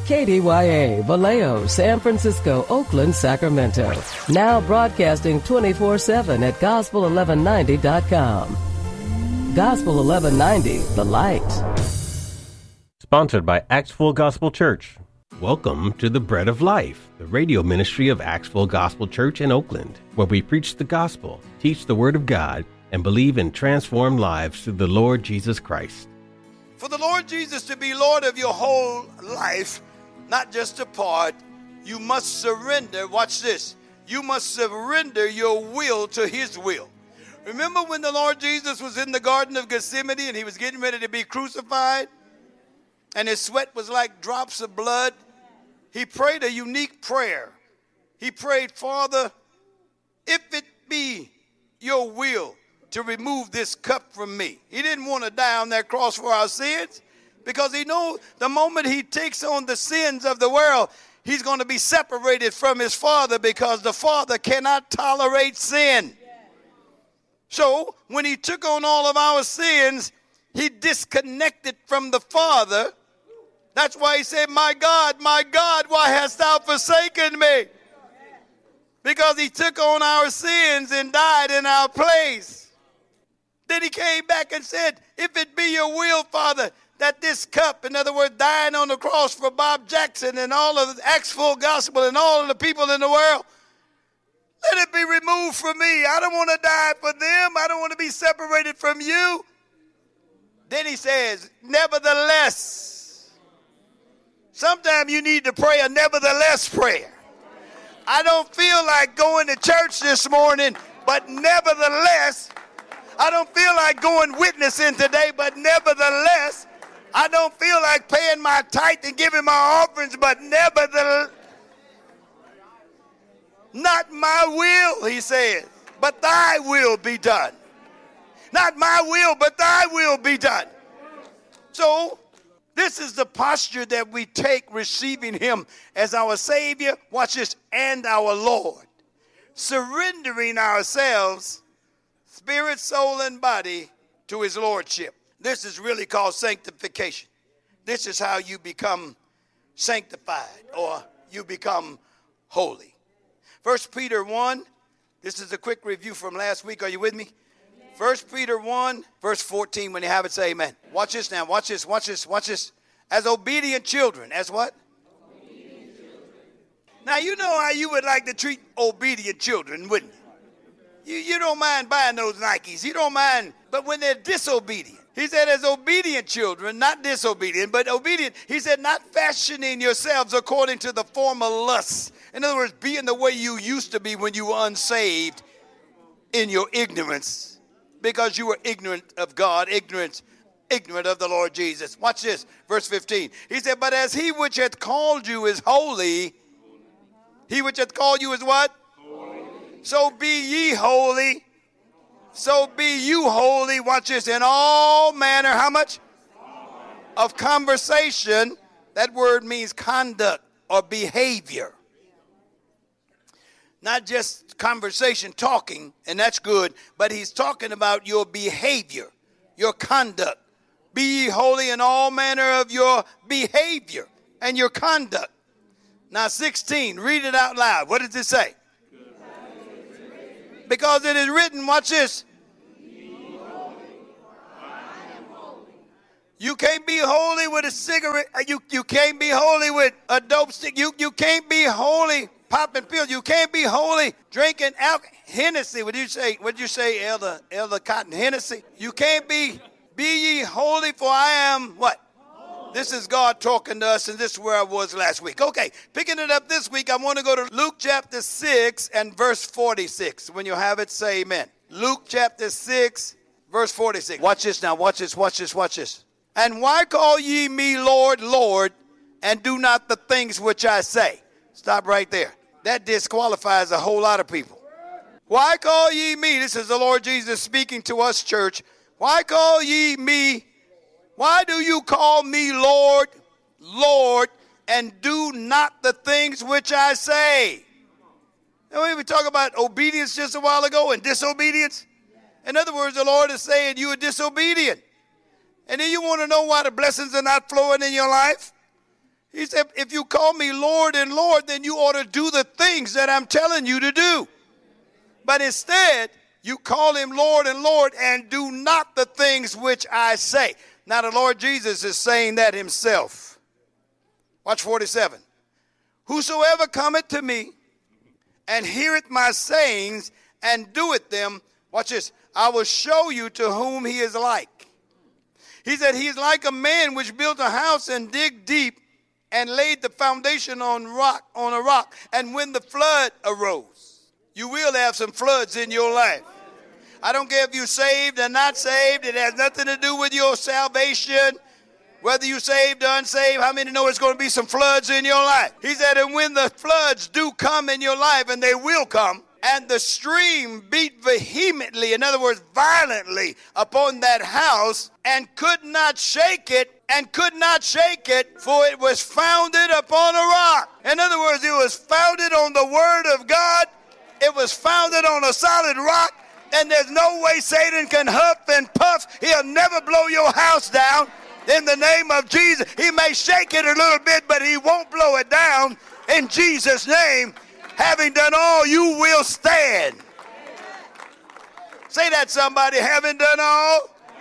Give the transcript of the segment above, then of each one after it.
KDYA, Vallejo, San Francisco, Oakland, Sacramento. Now broadcasting 24/7 at gospel1190.com. Gospel 1190, the light. Sponsored by Acts Full Gospel Church. Welcome to the Bread of Life, the radio ministry of Acts Full Gospel Church in Oakland, where we preach the gospel, teach the Word of God, and believe in transformed lives through the Lord Jesus Christ. For the Lord Jesus to be Lord of your whole life, not just a part, you must surrender. Watch this. You must surrender your will to His will. Remember when the Lord Jesus was in the Garden of Gethsemane and He was getting ready to be crucified? And His sweat was like drops of blood. He prayed a unique prayer. He prayed, Father, if it be your will to remove this cup from me. He didn't want to die on that cross for our sins, because He knew the moment He takes on the sins of the world, He's going to be separated from His Father, because the Father cannot tolerate sin. So when He took on all of our sins, He disconnected from the Father. That's why He said, my God, why hast thou forsaken me? Because He took on our sins and died in our place. Then He came back and said, if it be your will, Father, that this cup, in other words, dying on the cross for Bob Jackson and all of the Acts Full Gospel and all of the people in the world, let it be removed from me. I don't want to die for them. I don't want to be separated from you. Then He says, nevertheless. Sometimes you need to pray a nevertheless prayer. I don't feel like going to church this morning, but nevertheless. I don't feel like going witnessing today, but nevertheless. I don't feel like paying my tithe and giving my offerings, but nevertheless. Not my will, He says, but thy will be done. Not my will, but thy will be done. So, this is the posture that we take receiving Him as our Savior, watch this, and our Lord. Surrendering ourselves, spirit, soul, and body, to His Lordship. This is really called sanctification. This is how you become sanctified, or you become holy. 1 Peter 1, this is a quick review from last week. Are you with me? 1 Peter 1, verse 14, when you have it, say amen. Watch this now, watch this. As obedient children, as what? Obedient children. Now, you know how you would like to treat obedient children, wouldn't you? You don't mind buying those Nikes. You don't mind, but when they're disobedient. He said, as obedient children, not disobedient, but obedient. He said, not fashioning yourselves according to the former lusts. In other words, being the way you used to be when you were unsaved in your ignorance, because you were ignorant of God, ignorant of the Lord Jesus. Watch this, verse 15. He said, but as He which hath called you is holy, He which hath called you is what? Holy. So be ye holy. So be you holy, watch this, in all manner, how much? Of conversation. That word means conduct or behavior. Not just conversation, talking, and that's good, but He's talking about your behavior, your conduct. Be ye holy in all manner of your behavior and your conduct. Now 16, read it out loud. What does it say? Because it is written, watch this. You can't be holy with a cigarette. You can't be holy with a dope stick. You can't be holy popping pills. You can't be holy drinking Hennessy. What'd you say, Elder Cotton? Hennessy. You can't be ye holy, for I am what? This is God talking to us, and this is where I was last week. Okay, picking it up this week, I want to go to Luke chapter 6 and verse 46. When you have it, say amen. Luke chapter 6, verse 46. Watch this now. Watch this. And why call ye me Lord, Lord, and do not the things which I say? Stop right there. That disqualifies a whole lot of people. Why call ye me? This is the Lord Jesus speaking to us, church. Why call ye me? Why do you call me Lord, Lord, and do not the things which I say? And we talked about obedience just a while ago and disobedience. In other words, the Lord is saying you are disobedient. And then you want to know why the blessings are not flowing in your life? He said, if you call me Lord and Lord, then you ought to do the things that I'm telling you to do. But instead, you call him Lord and Lord and do not the things which I say. Now the Lord Jesus is saying that himself. Watch 47. Whosoever cometh to me and heareth my sayings and doeth them, watch this, I will show you to whom he is like. He said he is like a man which built a house and digged deep and laid the foundation on a rock. And when the flood arose, you will have some floods in your life. I don't care if you're saved or not saved. It has nothing to do with your salvation. Whether you're saved or unsaved, how many know it's going to be some floods in your life? He said, and when the floods do come in your life, and they will come, and the stream beat vehemently, in other words, violently, upon that house, and could not shake it, for it was founded upon a rock. In other words, it was founded on the word of God. It was founded on a solid rock, and there's no way Satan can huff and puff. He'll never blow your house down. In the name of Jesus, he may shake it a little bit, but he won't blow it down. In Jesus' name, having done all, you will stand. Say that, somebody. Having done all,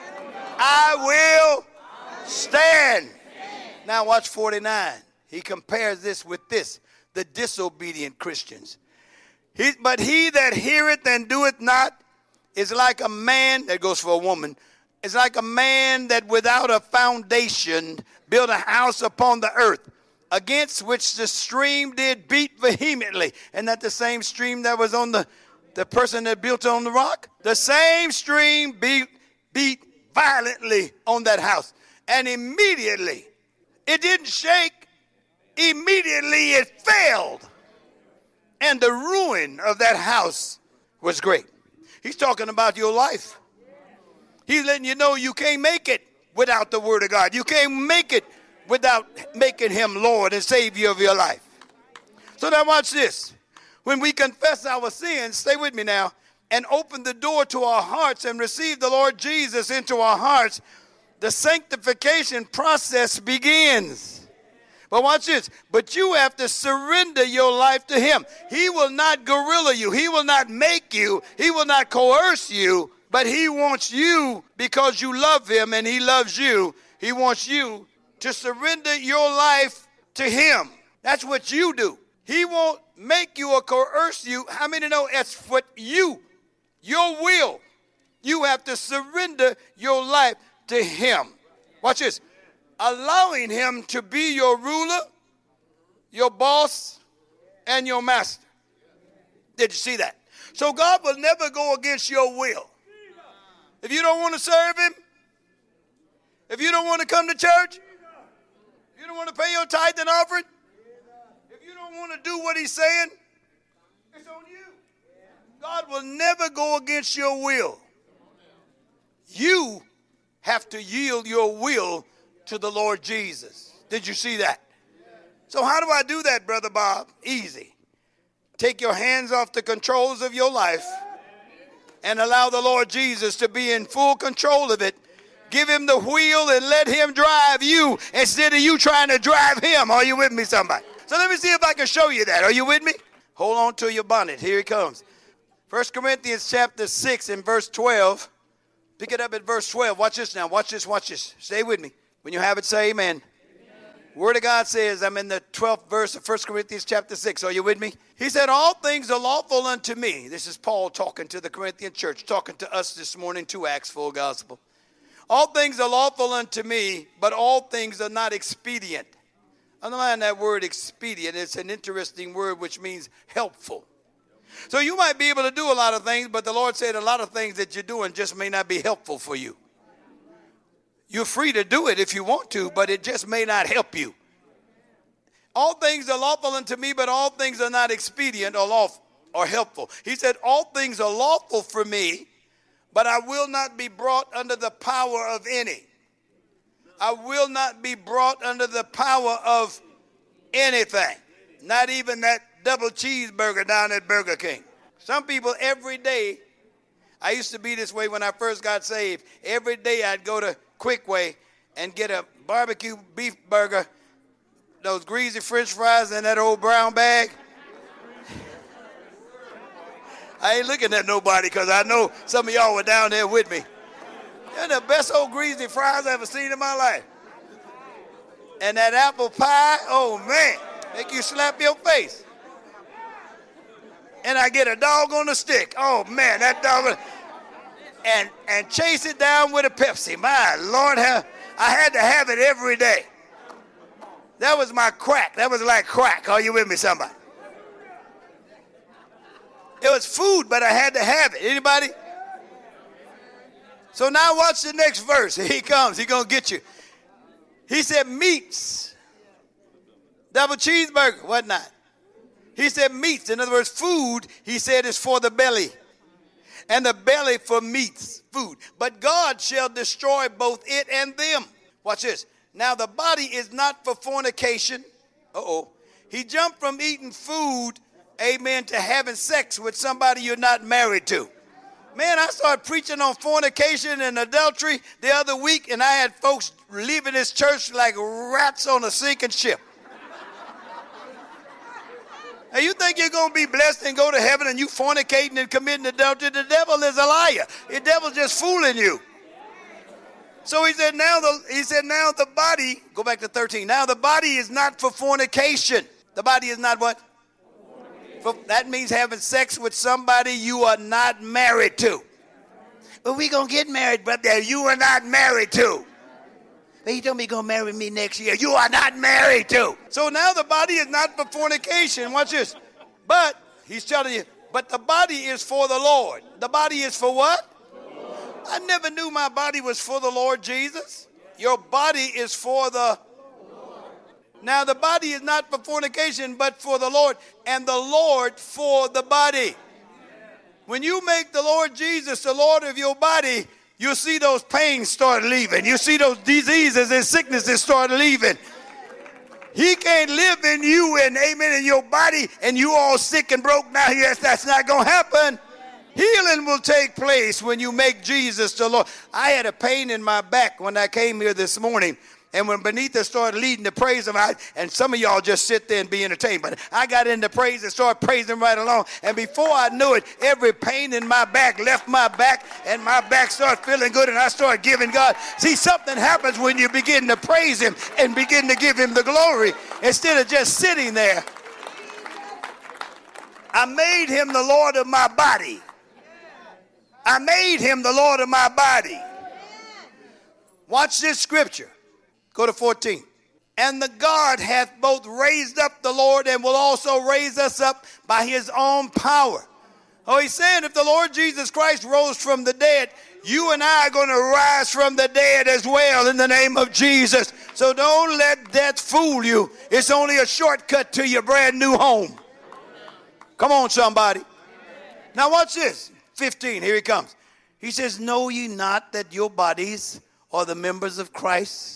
I will stand. Now watch 49. He compares this with this, the disobedient Christians. But he that heareth and doeth not is like a man, that goes for a woman, is like a man that without a foundation built a house upon the earth, against which the stream did beat vehemently. And that the same stream that was on the person that built on the rock? The same stream beat violently on that house. And immediately, it didn't shake. Immediately it failed. And the ruin of that house was great. He's talking about your life. He's letting you know you can't make it without the word of God. You can't make it without making him Lord and Savior of your life. So now watch this. When we confess our sins, stay with me now, and open the door to our hearts and receive the Lord Jesus into our hearts, the sanctification process begins. But watch this. But you have to surrender your life to him. He will not guerrilla you. He will not make you. He will not coerce you. But he wants you, because you love him and he loves you, he wants you to surrender your life to him. That's what you do. He won't make you or coerce you. How many know it's what your will. You have to surrender your life to him. Watch this. Allowing him to be your ruler, your boss, and your master. Did you see that? So God will never go against your will. If you don't want to serve him, if you don't want to come to church, if you don't want to pay your tithe and offering, if you don't want to do what he's saying, it's on you. God will never go against your will. You have to yield your will to the Lord Jesus. Did you see that? So how do I do that, Brother Bob? Easy. Take your hands off the controls of your life and allow the Lord Jesus to be in full control of it. Give him the wheel and let him drive you instead of you trying to drive him. Are you with me, somebody? So let me see if I can show you that. Are you with me? Hold on to your bonnet. Here it comes. 1 Corinthians chapter 6 and verse 12. Pick it up at verse 12. Watch this now. Watch this. Watch this. Stay with me. When you have it, say amen. Word of God says, I'm in the 12th verse of 1 Corinthians chapter 6. Are you with me? He said, all things are lawful unto me. This is Paul talking to the Corinthian church, talking to us this morning to Acts Full Gospel. All things are lawful unto me, but all things are not expedient. Underline that word expedient. It's an interesting word which means helpful. So you might be able to do a lot of things, but the Lord said a lot of things that you're doing just may not be helpful for you. You're free to do it if you want to, but it just may not help you. All things are lawful unto me, but all things are not expedient or lawful or helpful. He said, all things are lawful for me, but I will not be brought under the power of any. I will not be brought under the power of anything. Not even that double cheeseburger down at Burger King. Some people every day, I used to be this way when I first got saved. Every day I'd go to Quick Way and get a barbecue beef burger, those greasy French fries in that old brown bag. I ain't looking at nobody because I know some of y'all were down there with me. They're the best old greasy fries I ever seen in my life. And that apple pie, oh man, make you slap your face. And I get a dog on the stick. Oh man, that dog. And chase it down with a Pepsi. My Lord, I had to have it every day. That was my crack. That was like crack. Are you with me, somebody? It was food, but I had to have it. Anybody? So now watch the next verse. Here he comes. He's going to get you. He said meats. Double cheeseburger, whatnot. He said meats. In other words, food, he said, is for the belly. And the belly for meats, food. But God shall destroy both it and them. Watch this. Now the body is not for fornication. He jumped from eating food, amen, to having sex with somebody you're not married to. Man, I started preaching on fornication and adultery the other week, and I had folks leaving this church like rats on a sinking ship. Now, you think you're going to be blessed and go to heaven and you fornicating and committing adultery? The devil is a liar. The devil's just fooling you. So he said, now the body, go back to 13. Now the body is not for fornication. The body is not what? That means having sex with somebody you are not married to. But we going to get married, brother. You are not married to. But he told me he's going to marry me next year. You are not married to. So now the body is not for fornication. Watch this. But he's telling you, but the body is for the Lord. The body is for what? I never knew my body was for the Lord Jesus. Your body is for the Now the body is not for fornication, but for the Lord, and the Lord for the body. When you make the Lord Jesus the Lord of your body, you'll see those pains start leaving. You see those diseases and sicknesses start leaving. He can't live in you and amen in your body and you all sick and broke now. Yes, that's not going to happen. Healing will take place when you make Jesus the Lord. I had a pain in my back when I came here this morning. And when Benita started leading the praise, and some of y'all just sit there and be entertained, but I got into praise and started praising right along. And before I knew it, every pain in my back left my back, and my back started feeling good, and I started giving God. See, something happens when you begin to praise him and begin to give him the glory instead of just sitting there. I made him the Lord of my body. I made him the Lord of my body. Watch this scripture. Go to 14. And the God hath both raised up the Lord and will also raise us up by his own power. Oh, he's saying if the Lord Jesus Christ rose from the dead, you and I are going to rise from the dead as well in the name of Jesus. So don't let death fool you. It's only a shortcut to your brand new home. Come on, somebody. Now watch this. 15, here he comes. He says, know ye not that your bodies are the members of Christ?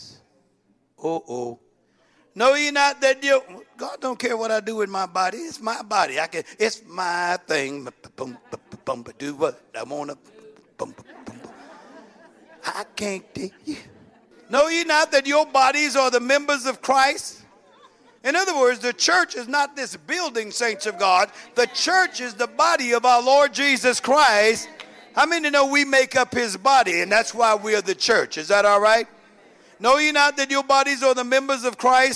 Know ye not that God don't care what I do with my body. It's my body. It's my thing. Do what I want to. I can't take you. Know ye not that your bodies are the members of Christ? In other words, the church is not this building, saints of God. The church is the body of our Lord Jesus Christ. How many know we make up his body, and that's why we are the church? Is that all right? Know ye not that your bodies are the members of Christ?